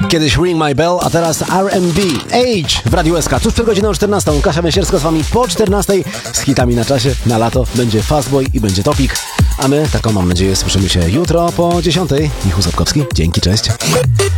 Kiedyś Ring My Bell, a teraz R&B. Age w Radiu SK. Tuż przed godziną 14. Kasia Myśierska z wami po 14. z hitami na czasie. Na lato będzie Fastboy i będzie Topik. A my, taką mam nadzieję, słyszymy się jutro po 10. Michał Sapkowski. Dzięki, cześć.